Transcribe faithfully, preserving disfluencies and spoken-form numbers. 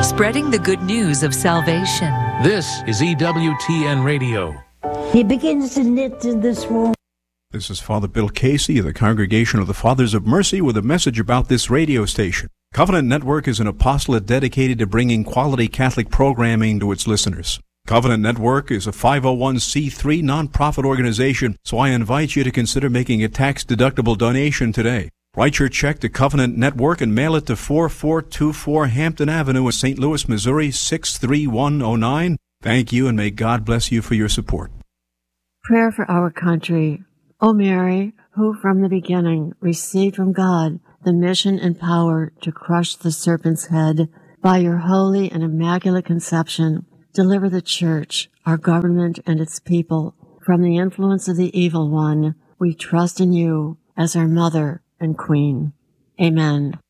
spreading the good news of salvation. This is E W T N Radio. He begins to knit in this womb. This is Father Bill Casey of the Congregation of the Fathers of Mercy with a message about this radio station. Covenant Network is an apostolate dedicated to bringing quality Catholic programming to its listeners. Covenant Network is a five oh one c three nonprofit organization, so I invite you to consider making a tax-deductible donation today. Write your check to Covenant Network and mail it to four four two four Hampton Avenue in Saint Louis, Missouri, six three one oh nine. Thank you, and may God bless you for your support. Prayer for our country. O Mary, who from the beginning received from God the mission and power to crush the serpent's head, by your holy and immaculate conception, deliver the Church, our government, and its people from the influence of the evil one. We trust in you as our Mother and Queen. Amen.